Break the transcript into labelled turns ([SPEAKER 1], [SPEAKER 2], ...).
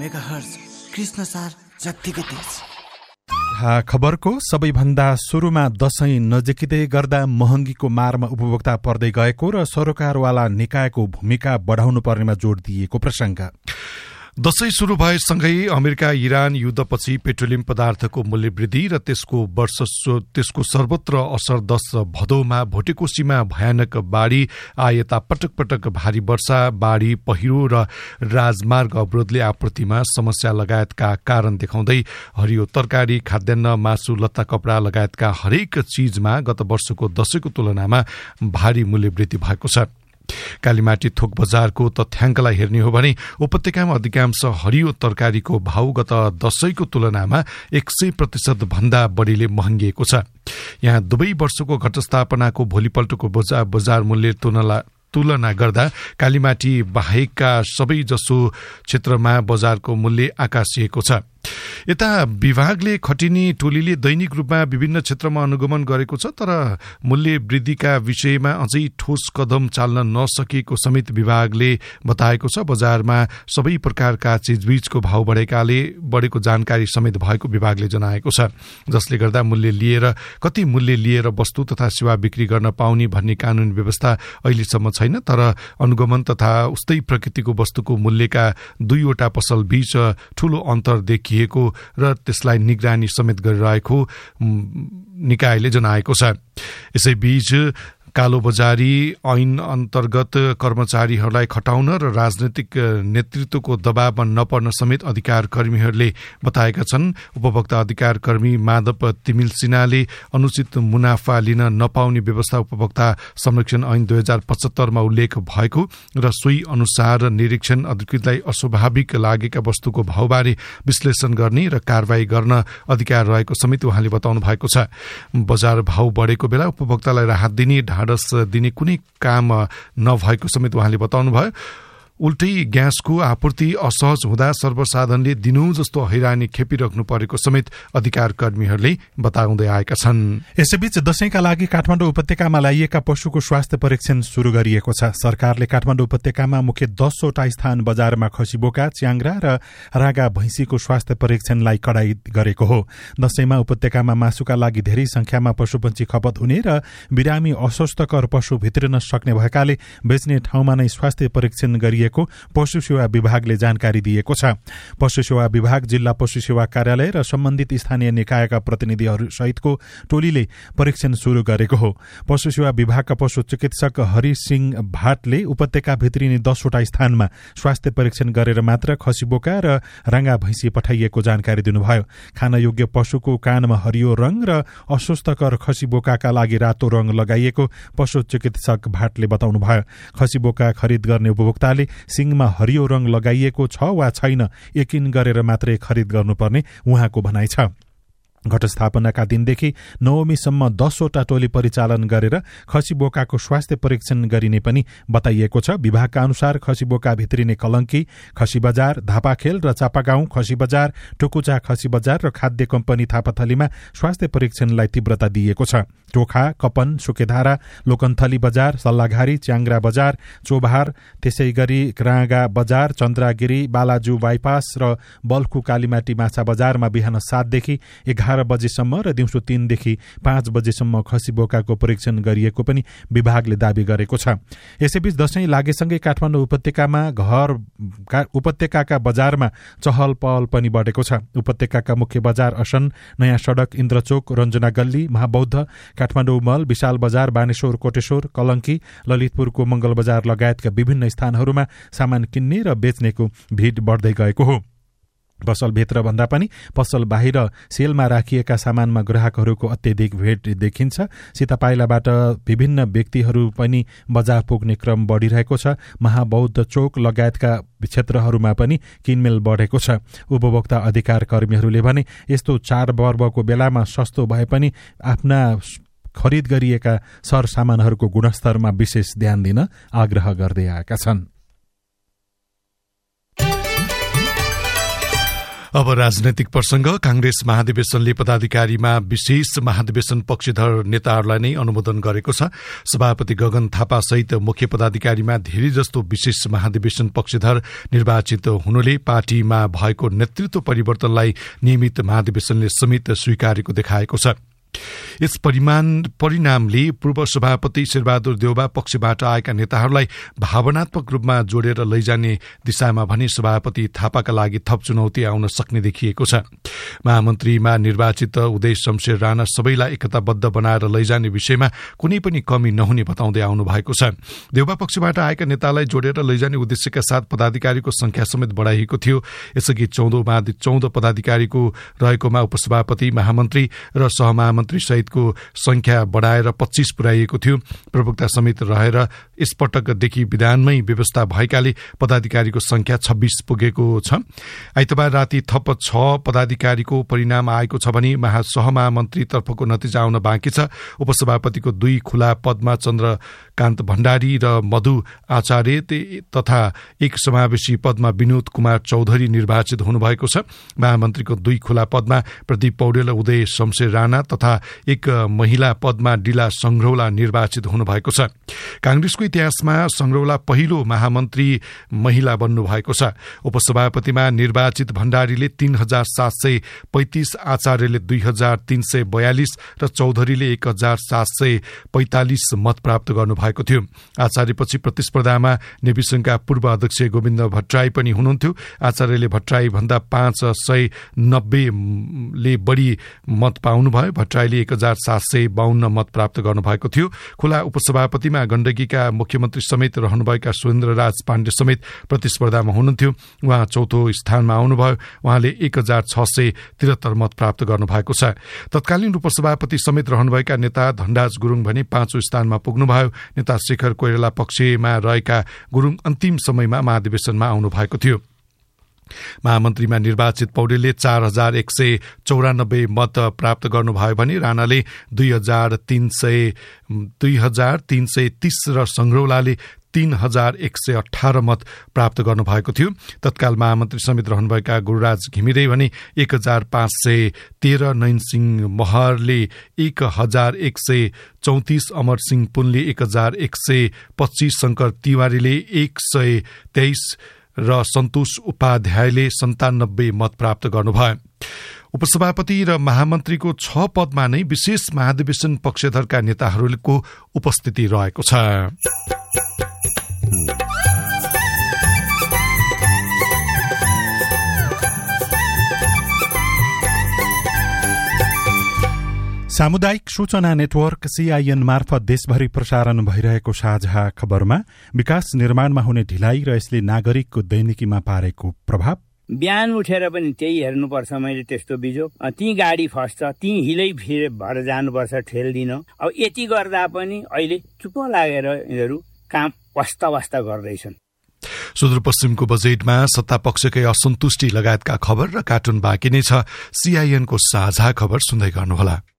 [SPEAKER 1] Megahertz Krishna सार जत्तिकै तेज।
[SPEAKER 2] खबरको सबैभन्दा सुरुमा दशैं नजिकै गर्दा महँगीको मारमा उपभोक्ता पर्दै गएको र सरोकारवाला निकायको भूमिका बढाउनु पर्नेमा जोड दिएको प्रसङ्ग।
[SPEAKER 3] दशैं शुरू भएसँगै अमेरिका इरान युद्धपछि पेट्रोलियम पदार्थको मूल्य वृद्धि र त्यसको सर्वत्र असर 10 भदौमा भोटेकोसीमा भयानक बाढी आएता पटक पटक भारी वर्षा, बाढी, पहिरो र राजमार्ग अवरोधले आपूर्तिमा समस्या लगायतका कारण देखाउँदै हरियो तरकारी, खाद्यान्न, मासु, लत्ता, कपडा लगायतका हरेक चीजमा गत वर्षको दशैंको तुलनामा भारी मूल्य वृद्धि भएको छ। कालीमाटी थोक बजारको तथ्याङ्कलाई हेर्ने हो भने उपत्यकामा अधिकांश हरियो तरकारीको भाउ गत दशैंको तुलनामा 100% भन्दा बढीले महँगिएको छ। यहाँ दुवै वर्षको घटस्थापनाको भोलिपल्टको बजार मूल्य तुलना गर्दा कालीमाटी बाहेकका सबै जसो क्षेत्रमा बजारको मूल्य आकाशिएको छ। यता विभागले खटिने टोलीले दैनिक रूपमा विभिन्न क्षेत्रमा अनुगमन गरेको छ, तर मूल्य वृद्धिका विषयमा अझै ठोस कदम चाल्न नसकेको समेत विभागले बताएको छ। बजारमा सबै प्रकारका चीजबीजको भाव बढेको जानकारी समेत भएको विभागले जनाएको छ, जसले गर्दा कति मूल्य लिएर वस्तु तथा सेवा बिक्री गर्न पाउने भन्ने कानूनी व्यवस्था अहिलेसम्म छैन। तर अनुगमन तथा उस्तै प्रकृतिको वस्तुको मूल्यका दुईवटा पसल बीच ठूलो अन्तर देखिएको र त्यसलाई निगरानी समेत गरिरहेको निकायले जनाएको छ। यसैबीच कालोबजारी ऐन अन्तर्गत कर्मचारीहरूलाई खटाउन र राजनैतिक नेतृत्वको दबावमा नपर्न समेत अधिकार कर्मीहरूले बताएका छन्। उपभोक्ता अधिकार कर्मी माधव तिमिल सिन्हाले अनुचित मुनाफा लिन नपाउने व्यवस्था उपभोक्ता संरक्षण ऐन 2075 मा उल्लेख भएको र सोही अनुसार निरीक्षण अधिकृतलाई अस्वाभाविक लागेका वस्तुको भावबारे विश्लेषण गर्ने र कारवाही गर्न अधिकार रहेको समेत उहाँले बताउनु भएको छ। बजार भाव बढेको बेला उपभोक्तालाई राहत दिने, ढाडस दिने कुनै काम नभएको समेत उहाँले बताउनुभयो। उल्टै ग्यासको आपूर्ति असहज हुँदा सर्वसाधारणले दिनौं जस्तो हैरानी खेपिराख्नु परेको समेत अधिकार कर्मीहरूले बताउँदै आएका छन्।
[SPEAKER 2] यसैबीच दशैंका लागि काठमाडौँ उपत्यकामा ल्याइएका पशुको स्वास्थ्य परीक्षण शुरू गरिएको छ। सरकारले काठमाडौँ उपत्यकामा मुख्य 10 वटा स्थान बजारमा खसीबोका, च्याङ्ग्रा र रागा भैँसीको स्वास्थ्य परीक्षणलाई कडाई गरेको हो। दशैंमा उपत्यकामा मासुका लागि धेरै संख्यामा पशुपन्छी खपत हुने र बिरामी अस्वस्थकर पशु भित्रिन सक्ने भएकाले बेच्ने ठाउँमा नै स्वास्थ्य परीक्षण गरिएको पशु सेवा विभागले जानकारी दिएको छ। पशु सेवा विभाग, जिल्ला पशु सेवा कार्यालय र सम्बन्धित स्थानीय निकायका प्रतिनिधिहरू सहितको टोलीले परीक्षण शुरू गरेको हो। पशु सेवा विभागका पशु चिकित्सक हरिसिंह भाटले उपत्यका भित्रिने 10 वटा स्थानमा स्वास्थ्य परीक्षण गरेर मात्र खसीबोका र राङ्गा भैँसी पठाइएको जानकारी दिनुभयो। खान योग्य पशुको कानमा हरियो रंग र अस्वस्थकर खसीबोकाका लागि रातो रंग लगाइएको पशु चिकित्सक भाटले बताउनुभयो। खसीबोका खरिद गर्ने उपभोक्ताले सिंगमा हरियो रंग लगाइएको छ वा छैन यकिन गरेर मात्रै खरिद गर्नुपर्ने उहाँको भनाइ छ। घटस्थापनाका दिनदेखि नवमीसम्म 10 वटा टोली परिचालन गरेर खसीबोकाको स्वास्थ्य परीक्षण गरिने पनि बताइएको छ। विभागका अनुसार खसीबोका भित्रिने कलंकी, खसी बजार, धापाखेल र चापागाउँ खसी बजार, टुकुचा खसी बजार र खाद्य कम्पनी थापाथलीमा स्वास्थ्य परीक्षणलाई तीव्रता दिएको छ। टोखा, कपन, सुकेधारा, लोकन्थली बजार, सल्लाघारी, च्याङ्ग्रा बजार, चोभार, त्यसैगरी राँगा बजार, चन्द्रागिरी, बालाजु बाइपास र बल्खु कालीमाटी माछा बजारमा बिहान 7 देखि 11 बजेसम्म र दिउँसो 3 देखि 5 बजेसम्म खसीबोकाको परीक्षण गरिएको पनि विभागले दावी गरेको छ। यसैबीच दशैं लागेसँगै काठमाडौँ उपत्यकाका बजारमा चहल पहल पनि बढेको छ। उपत्यकाका मुख्य बजार असन, नयाँ सड़क, इन्द्रचोक, रञ्जना गल्ली, महाबौद्ध, काठमाडौँ मल, विशाल बजार, बानेश्वर, कोटेश्वर, कलंकी, ललितपुरको मंगल बजार लगायतका विभिन्न स्थानहरूमा सामान किन्ने र बेच्नेको भीड़ बढ्दै गएको हो। पसलभित्र भन्दा पनि पसल बाहिर सेलमा राखिएका सामानमा ग्राहकहरूको अत्यधिक भेट देखिन्छ। सीतापाइलाबाट विभिन्न व्यक्तिहरू पनि बजार पुग्ने क्रम बढ़िरहेको छ। महाबौद्ध चोक लगायतका क्षेत्रहरूमा पनि किनमेल बढ़ेको छ। उपभोक्ता अधिकार कर्मीहरूले भने यस्तो चाडपर्वको बेलामा सस्तो भए पनि आफ्ना खरिद गरिएका सरसामानहरूको गुणस्तरमा विशेष ध्यान दिन आग्रह गर्दै आएका छन्।
[SPEAKER 3] अब राजनैतिक प्रसंग। कांग्रेस महाधिवेशनले पदाधिकारीमा विशेष महाधिवेशन पक्षधर नेताहरूलाई नै अनुमोदन गरेको छ। सभापति गगन थापा सहित मुख्य पदाधिकारीमा धेरै जस्तो विशेष महाधिवेशन पक्षधर निर्वाचित हुनुले पार्टीमा भएको नेतृत्व परिवर्तनलाई नियमित महाधिवेशनले समेत स्वीकारेको देखाएको छ। यस परिणामले पूर्व सभापति शेरबहादुर देउबा पक्षबाट आएका नेताहरूलाई भावनात्मक रूपमा जोडेर लैजाने दिशामा भने सभापति थापाका लागि थप चुनौती आउन सक्ने देखिएको छ। महामन्त्रीमा निर्वाचित उदय शमशेर राणा सबैलाई एकताबद्ध बनाएर लैजाने विषयमा कुनै पनि कमी नहुने बताउँदै आउनु भएको छ। देउबा पक्षबाट आएका नेतालाई जोडेर लैजाने उद्देश्यका साथ पदाधिकारीको संख्या समेत बढाइएको थियो। यसअघि 14 पदाधिकारीको रहेकोमा उपसभापति, महामन्त्री र सहमहामन्त्री सहितको संख्या बढाएर 25 पुर्याइएको थियो। प्रवक्ता समेत रहेर यसपटकदेखि विधानमै व्यवस्था भएकाले पदाधिकारीको संख्या 26 पुगेको छ। आइतबार राति थप 6 पदाधिकारीको परिणाम आएको छ भने सहमहामन्त्री तर्फको नतिजा आउन बाँकी छ। उपसभापतिको 2 खुला पदमा चन्द्रकान्त भण्डारी र मधु आचार्य तथा 1 समावेशी पदमा विनोद कुमार चौधरी निर्वाचित हुनुभएको छ। महामन्त्रीको 2 खुला पदमा प्रदीप पौडेल, उदय शमशेर राणा तथा 1 महिला पदमा डिला संग्रौला निर्वाचित हुनुभएको छ। कांग्रेसको इतिहासमा संग्रौला पहिलो महामन्त्री महिला बन्नु भएको छ। उपसभापतिमा निर्वाचित भण्डारीले 3735, आचार्यले 2342 र चौधरीले 1745 मत प्राप्त गर्नुभएको थियो। आचार्यपछि प्रतिस्पर्धामा नेविसंघका पूर्व अध्यक्ष गोविन्द भट्टराई पनि हुनुहुन्थ्यो। आचार्यले भट्टराई भन्दा 590 ले बढी मत पाउनुभयो। भट्टराईले 1752 मत प्राप्त गर्नुभएको थियो। खुला उपसभापतिमा गण्डकीका मुख्यमन्त्री समेत रहनुभएका सुरेन्द्रराज पाण्डे समेत प्रतिस्पर्धामा हुनुहुन्थ्यो। उहाँ चौथो स्थानमा आउनुभयो। उहाँले 1673 मत प्राप्त गर्नुभएको छ। तत्कालीन उपसभापति समेत रहनुभएका नेता धनराज गुरुङ भने 5औं स्थानमा पुग्नुभयो। नेता शेखर कोइराला पक्षमा रहेका गुरुङ अन्तिम समयमा महाधिवेशनमा आउनुभएको थियो। महामन्त्रीमा निर्वाचित पौडेलले 4194 मत प्राप्त गर्नुभयो भने राणाले 2330 र संग्रौलाले 3118 मत प्राप्त गर्नुभएको थियो। तत्काल महामन्त्री समेत रहनुभएका गुरुराज घिमिरे भने 1513, नयनसिंह महरले 1134, अमरसिंह पुनले 1125, शंकर तिवारीले 123 र सन्तोष उपाध्यायले 97 मत प्राप्त गर्नुभयो। उपसभापति र महामन्त्रीको 6 पदमा नै विशेष महाधिवेशन पक्षधरका नेताहरूको उपस्थिति रहेको छ।
[SPEAKER 2] सामुदायिक सूचना नेटवर्क CIN मार्फत देशभरि प्रसारण भइरहेको साझा खबरमा विकास निर्माणमा हुने ढिलाइ र यसले नागरिकको दैनिकीमा पारेको प्रभाव।
[SPEAKER 4] बिहान उठेर पनि त्यही हेर्नुपर्छ। मैले त्यस्तो बिजोग ती गाडी फस्छ, ती हिलै भएर जानुपर्छ ठेल्दिन। अब यति गर्दा पनि अहिले चुप लागेर यिनीहरू काम वास्ता गर्दैछन्।
[SPEAKER 3] सुदूरपश्चिमको बजेटमा सत्तापक्षकै असन्तुष्टि लगायतका खबर र कार्टुन बाँकी नै छ। CIN को साझा खबर सुन्दै गर्नुहोला।